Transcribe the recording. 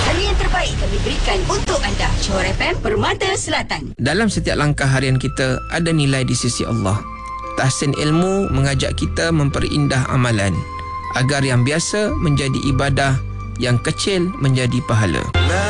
Hari yang terbaik kami berikan untuk anda. Johor FM, Permata Selatan. Dalam setiap langkah harian kita ada nilai di sisi Allah. Tahsin ilmu mengajak kita memperindah amalan agar yang biasa menjadi ibadah, yang kecil menjadi pahala.